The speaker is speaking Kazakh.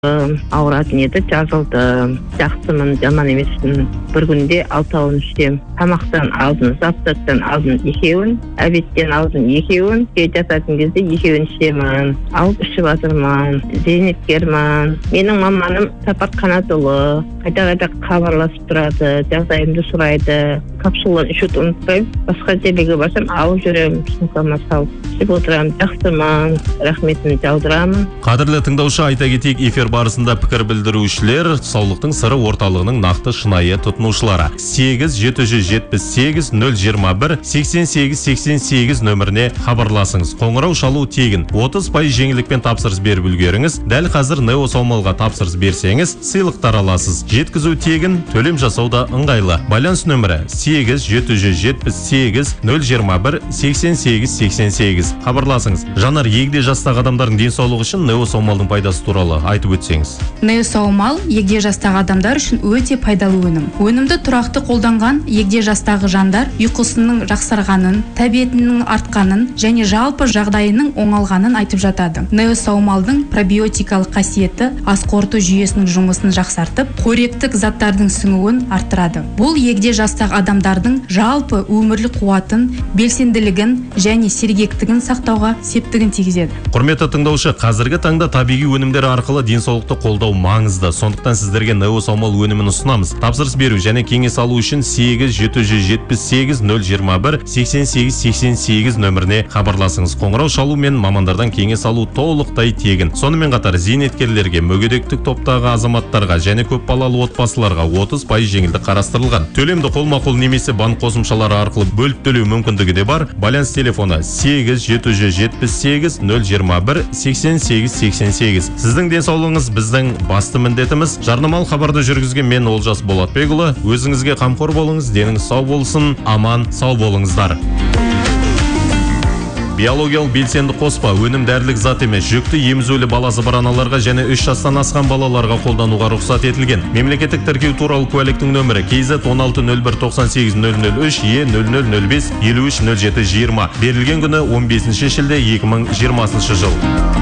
ауыратын еді, жазылды. Жақсымын, жаман емеспін. Бір күнде 6-ауын ішем. Тамақтан алдын, завтрактан алдын 2-уін, обедтен алдын 2-уін, жататын кезде 2-уін ішемін. Алып ішіп жатырмын, зейнеткермін. Менің маманым Сапар Қанатұлы, қайта-қайта хабарласып тұрады, жағдайымды сұрайды. Капсуланы ішуді ұмытпаймын. Басқа жерлерге барсам, алып жүремін, сумкама салып. Ішіп отырамын, жақсымын, рахметін жаудырамын. Қадірлі тыңдаушы, айта кетейік, эфир барысында пікір білдірушілер саулықтың сыры орталығының нақты шынайы тұтынушылары. 8-778-021-88-88 нөміріне хабарласыңыз. Қоңырау шалу тегін. 30% жеңілдікпен тапсырыс беріп үлгеріңіз. Дәл қазір Нео Саумалға тапсырыс берсеңіз, сыйлықтар аласыз. Жеткізу тегін, төлем жасау да ыңғайлы. Байланыс нөмірі 8-778-021-88-88. Хабарласыңыз. Жанар, егде жастағы адамдардың денсаулығы үшін Нео Саумалдың пайдасы туралы айтып өтсеңіз. Нео Саумал егде жастағы адамдар үшін өте пайдалы өнім. Өнімді тұрақты қолданған егде жастағы жандар ұйқысының жақсарғанын, тәбетінің артқанын және жалпы жағдайының оңалғанын айтып жатады. Нео Саумалдың пробиотикалық қасиеті ас қорыту жүйесінің жұмысын жақсартып, қоректік заттардың сіңуін арттырады. Бұл егде жастағы адамдардың жалпы өмірлік қуатын, белсенділігін және сергектігін сақтауға септігін тигізеді. Құрметті тыңдаушы, қазіргі таңда табиғи өнімдер арқылы денсаулықты қолдау маңызды. Сондықтан сіздерге Нео Саумал өнімін ұсынамыз. Тапсырыс беру және кеңес алу үшін 8-778-021-88-88 нөміріне хабарласыңыз. Қоңырау шалу мен мамандардан кеңес алу толықтай тегін. Сонымен қатар зейнеткерлерге, мүгедектік топтағы азаматтарға және көпбалалы отбасыларға 30% жеңілдік қарастырылған. Төлемді қолма-қол немесе банк қосымшалары арқылы бөліп төлеу мүмкіндігі де бар. Байланыс телефоны 8-778-021-88-88. Сіздің денсаулығыңыз біздің басты міндетіміз. Жарнамалық хабарды жүргізген мен Олжас Болатбекұлы. Өзіңізге қамқор болыңыз, деніңіз сау болсын, аман сау болыңыздар. Биологиялық белсенді қоспа өнім дәрілік зат емес, жүкті емізулі баласы бар аналарға және 3 жастан асқан балаларға қолдануға рұқсат етілген. Мемлекеттік тіркеу туралы куәліктің нөмірі KZ 160198-003 E0005-530720. Берілген күні 15 шілде 2020 жыл.